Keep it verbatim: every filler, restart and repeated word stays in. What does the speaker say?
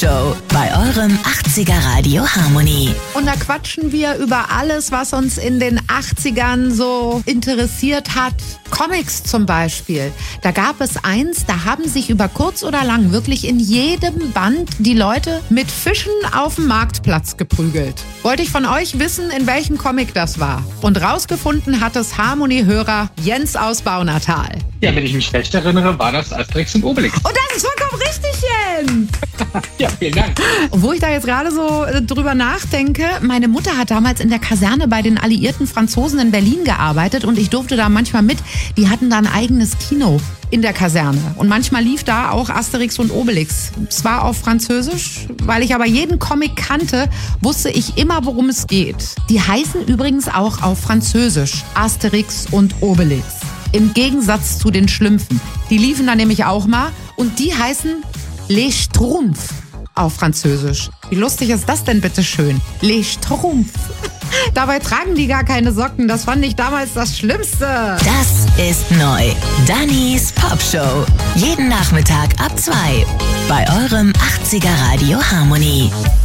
Show bei eurem achtziger Radio Harmony. Und da quatschen wir über alles, was uns in den achtzigern so interessiert hat. Comics zum Beispiel. Da gab es eins, da haben sich über kurz oder lang wirklich in jedem Band die Leute mit Fischen auf dem Marktplatz geprügelt. Wollte ich von euch wissen, in welchem Comic das war. Und rausgefunden hat es Harmony-Hörer Jens aus Baunatal. Ja, wenn ich mich recht erinnere, war das Asterix und Obelix. Und das ist vollkommen richtig, Jens! Ja, vielen Dank. Wo ich da jetzt gerade so äh, drüber nachdenke, meine Mutter hat damals in der Kaserne bei den alliierten Franzosen in Berlin gearbeitet und ich durfte da manchmal mit. Die hatten da ein eigenes Kino in der Kaserne und manchmal lief da auch Asterix und Obelix. Zwar auf Französisch, weil ich aber jeden Comic kannte, wusste ich immer, worum es geht. Die heißen übrigens auch auf Französisch Asterix und Obelix. Im Gegensatz zu den Schlümpfen. Die liefen da nämlich auch mal und die heißen Les Schtroumpfs auf Französisch. Wie lustig ist das denn bitte schön? Les Schtroumpfs. Dabei tragen die gar keine Socken. Das fand ich damals das Schlimmste. Das ist neu. Dannys Popshow. Jeden Nachmittag ab zwei. Bei eurem achtziger Radio Harmony.